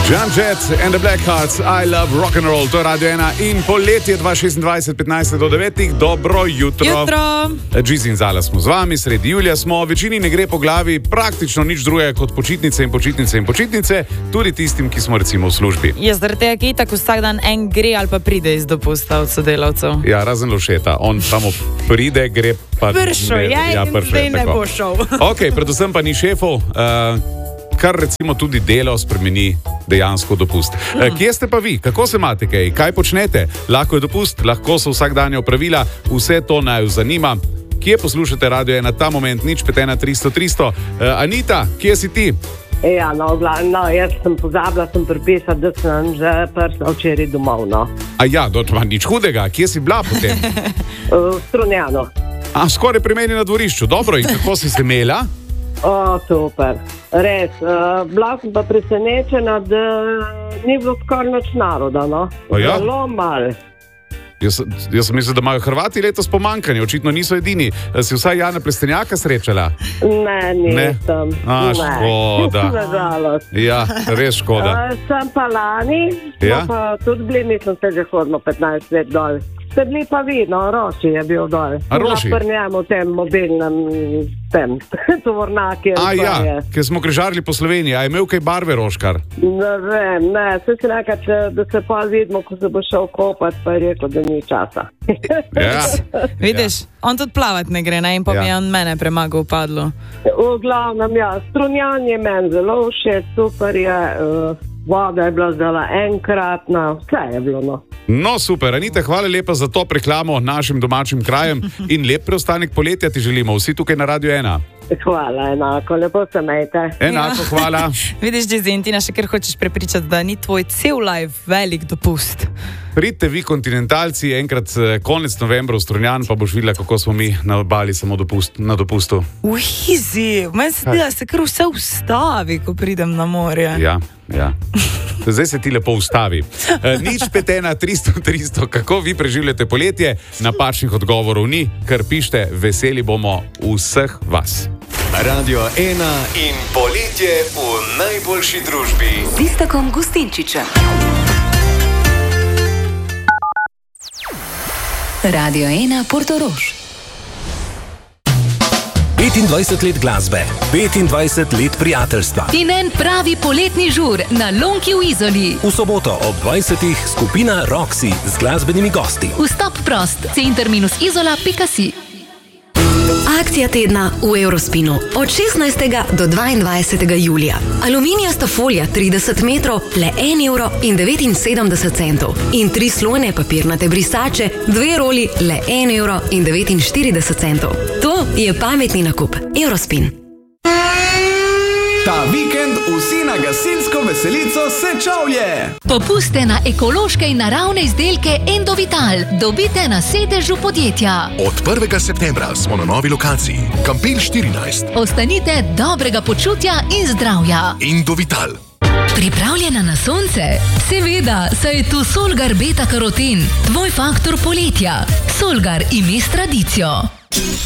John Jett and the Blackhearts, I love rock and roll, to je Radio 1 in poletje 2026, 15 do 9. Dobro jutro. Jutro. Džiz in Zala smo z vami, sredi julija smo, večini ne gre po glavi praktično nič drugega kot počitnice in počitnice in počitnice, tudi tistim, ki smo recimo v službi. Je zaradi tega, ki tako vsak dan en gre ali pa pride iz dopusta od sodelavcev. Ja, razen Lošeta, on samo pride, gre pa... Pršo, zdaj ne bo šel. Ok, predvsem pa ni šefov, kar recimo tudi delo spremeni dejansko dopust. Kje ste pa vi? Kako se imate kaj? Kaj počnete? Lahko je dopust, lahko so vsakdanja opravila, vse to naj zanima. Kje poslušate Radio 1 ta moment? Nič 5 300 300. Anita, kje si ti? Ja, jaz sem pozabila pripisati, da sem že prišla včeraj domov. A ja, nič hudega. Kje si bila potem? V Strunjanu. Skoraj pri meni na dvorišču. Dobro, in kako si se imela? Super. Res. Bila sem pa presenečena, da ni bilo skoraj nič naroda. Ja? Zelo malo. Jaz sem mislil, da imajo Hrvati letos pomanjkanje, očitno niso edini. Si vsaj Jana Plestenjaka srečala? Ne, nisem. Škoda. Nažalost. Ja, res škoda. Sem pa lani, pa tudi bili, mislim, se že hodimo 15 let dol. Ste bili pa vi, Roši je bil dol. Roši? Pri njemu v tem mobilnem tovornaki. Ja, ker smo križarili po Sloveniji. A je imel kaj barve Roškar? Ne vem, se si nekaj, da se pa vidimo, ko se bo šel kopati, pa je rekel, da ni časa. Ja. Vidiš, on tudi plavati ne gre, in pa mi je on mene premagal v padlu. V glavnem, Strunjan je meni zelo všeč, super je, voda je bila zdala enkratna, vse je bilo, No, super. Anita, hvala lepa za to reklamo našim domačim krajem in lep preostanek poletja ti želimo. Vsi tukaj na Radio 1. Hvala, enako, lepo se imejte. Enako, hvala. Vidiš, Džizintina, še kar hočeš prepričati, da ni tvoj cel live velik dopust. Pridite vi, kontinentalci, enkrat konec novembra v Strunjan, pa boš videla, kako smo mi na obali samo na dopustu. Uizi, meni se zdi, da se kar vse ustavi, ko pridem na morje. Ja. Zdaj se ti lepo ustavi. Nič 5 300 300, kako vi preživljate poletje? Napačnih odgovorov ni, kar pište, veseli bomo vseh vas. Radio 1 in poletje v najboljši družbi. Z Iztokom Gustinčičem. Radio 1 Portorož. 25 let glasbe, 25 let prijateljstva. In en pravi poletni žur na Lonki v Izoli. V soboto ob 20. skupina Roxy z glasbenimi gosti. Vstop prost, center-izola.si. Akcija tedna v Eurospinu od 16. do 22. julija. Aluminijasta folija 30 metrov, le €1,79 in 3 slojne papirnate brisače, 2 roli, le €1,49. To je pametni nakup. Eurospin. Ta vikend vsi na gasilsko veselico Sečovlje. Popuste na ekološke in naravne izdelke Endovital dobite na sedežu podjetja. Od 1. septembra smo na novi lokaciji, Kampel 14. Ostanite dobrega počutja in zdravja. Endovital. Pripravljena na sonce? Seveda, saj je tu Solgar beta karoten, tvoj faktor poletja. Solgar ime s tradicijo.